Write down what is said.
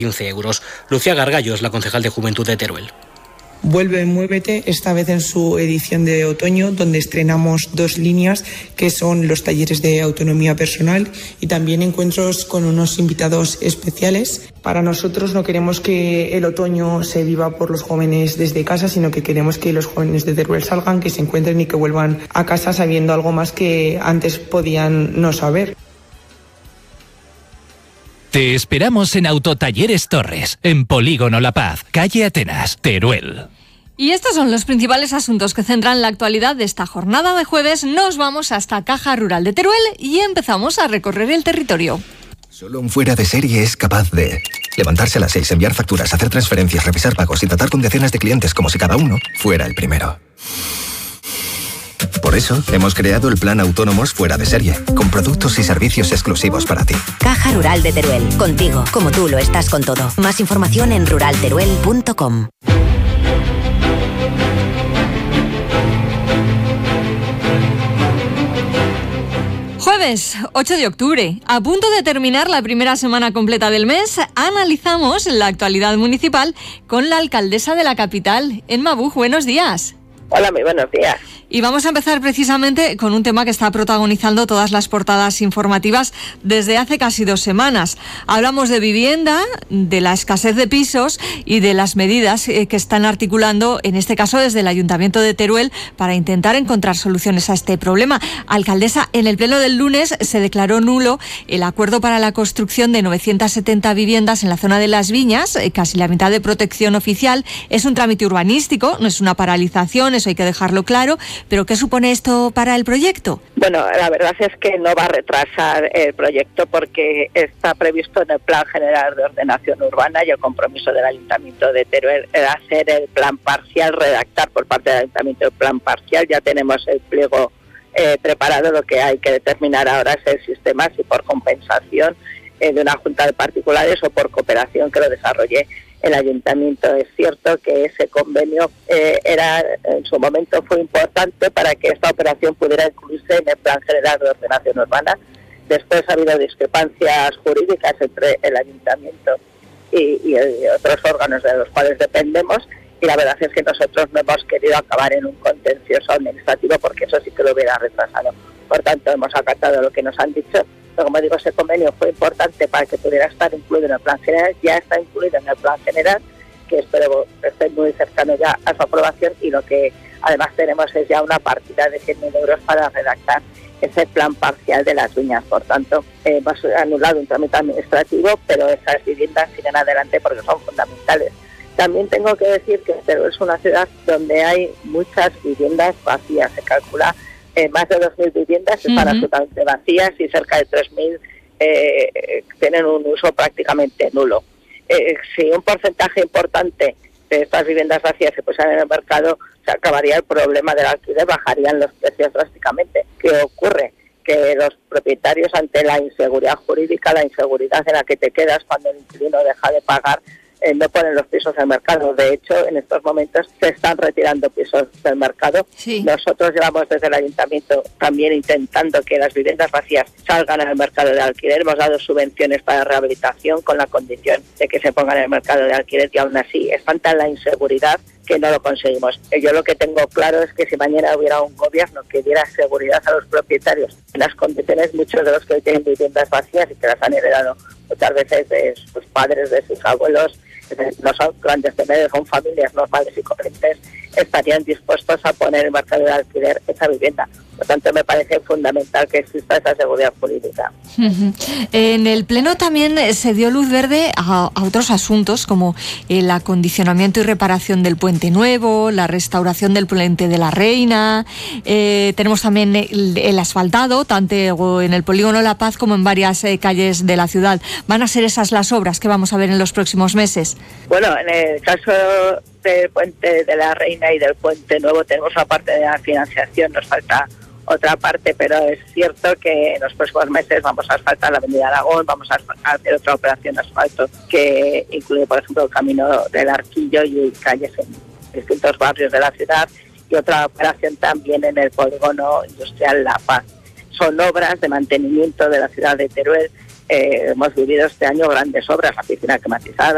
15 euros. Lucía Gargallo es la concejal de Juventud de Teruel. Vuelve Muévete, esta vez en su edición de otoño, donde estrenamos 2 líneas, que son los talleres de autonomía personal y también encuentros con unos invitados especiales. Para nosotros no queremos que el otoño se viva por los jóvenes desde casa, sino que queremos que los jóvenes de Teruel salgan, que se encuentren y que vuelvan a casa sabiendo algo más que antes podían no saber. Te esperamos en Autotalleres Torres, en Polígono La Paz, calle Atenas, Teruel. Y estos son los principales asuntos que centran la actualidad de esta jornada de jueves. Nos vamos hasta Caja Rural de Teruel y empezamos a recorrer el territorio. Solo un fuera de serie es capaz de levantarse a las 6, enviar facturas, hacer transferencias, revisar pagos y tratar con decenas de clientes como si cada uno fuera el primero. Por eso, hemos creado el Plan Autónomos Fuera de Serie, con productos y servicios exclusivos para ti. Caja Rural de Teruel, contigo, como tú lo estás con todo. Más información en ruralteruel.com. Jueves 8 de octubre, a punto de terminar la primera semana completa del mes, analizamos la actualidad municipal con la alcaldesa de la capital, Emma Buch. Buenos días. Hola, muy buenos días. Y vamos a empezar precisamente con un tema que está protagonizando todas las portadas informativas desde hace casi 2 semanas. Hablamos de vivienda, de la escasez de pisos y de las medidas que están articulando, en este caso desde el Ayuntamiento de Teruel, para intentar encontrar soluciones a este problema. Alcaldesa, en el pleno del lunes se declaró nulo el acuerdo para la construcción de 970 viviendas en la zona de Las Viñas, casi la mitad de protección oficial. Es un trámite urbanístico, no es una paralización, eso hay que dejarlo claro. ¿Pero qué supone esto para el proyecto? Bueno, la verdad es que no va a retrasar el proyecto porque está previsto en el Plan General de Ordenación Urbana y el compromiso del Ayuntamiento de Teruel era hacer el plan parcial, redactar por parte del Ayuntamiento el plan parcial. Ya tenemos el pliego preparado, lo que hay que determinar ahora es el sistema, si por compensación de una junta de particulares o por cooperación que lo desarrolle el Ayuntamiento. Es cierto que ese convenio en su momento fue importante para que esta operación pudiera incluirse en el Plan General de Ordenación Urbana. Después ha habido discrepancias jurídicas entre el Ayuntamiento y otros órganos de los cuales dependemos, y la verdad es que nosotros no hemos querido acabar en un contencioso administrativo porque eso sí que lo hubiera retrasado. Por tanto, hemos acatado lo que nos han dicho. Pero como digo, ese convenio fue importante para que pudiera estar incluido en el Plan General. Ya está incluido en el Plan General, que espero que esté muy cercano ya a su aprobación, y lo que además tenemos es ya una partida de 100.000 euros para redactar ese plan parcial de Las Viñas. Por tanto, hemos anulado un trámite administrativo, pero esas viviendas siguen adelante porque son fundamentales. También tengo que decir que Teruel es una ciudad donde hay muchas viviendas vacías. Se calcula más de 2.000 viviendas están absolutamente vacías y cerca de 3.000 tienen un uso prácticamente nulo. Si un porcentaje importante de estas viviendas vacías se pusieran en el mercado, se acabaría el problema del alquiler, bajarían los precios drásticamente. ¿Qué ocurre? Que los propietarios, ante la inseguridad jurídica, la inseguridad en la que te quedas cuando el inquilino deja de pagar, no ponen los pisos en el mercado. De hecho, en estos momentos se están retirando pisos del mercado. Sí. Nosotros llevamos desde el Ayuntamiento también intentando que las viviendas vacías salgan al mercado de alquiler. Hemos dado subvenciones para rehabilitación con la condición de que se pongan en el mercado de alquiler, y aún así es tanta la inseguridad que no lo conseguimos. Yo lo que tengo claro es que si mañana hubiera un gobierno que diera seguridad a los propietarios en las condiciones, muchos de los que hoy tienen viviendas vacías y que las han heredado muchas veces de sus padres, de sus abuelos, no son grandes tenedores, son familias normales y corrientes, estarían dispuestos a poner en el mercado de alquiler esa vivienda. Por tanto, me parece fundamental que exista esa seguridad jurídica. En el Pleno también se dio luz verde a otros asuntos, como el acondicionamiento y reparación del Puente Nuevo, la restauración del Puente de la Reina. Tenemos también el asfaltado, tanto en el Polígono La Paz como en varias calles de la ciudad. ¿Van a ser esas las obras que vamos a ver en los próximos meses? Bueno, en el caso del Puente de la Reina y del Puente Nuevo tenemos una parte de la financiación, nos falta otra parte, pero es cierto que en los próximos meses vamos a asfaltar la Avenida Aragón, vamos a hacer otra operación de asfalto que incluye, por ejemplo, el Camino del Arquillo y calles en distintos barrios de la ciudad, y otra operación también en el Polígono Industrial La Paz. Son obras de mantenimiento de la ciudad de Teruel. Hemos vivido este año grandes obras, la piscina climatizada,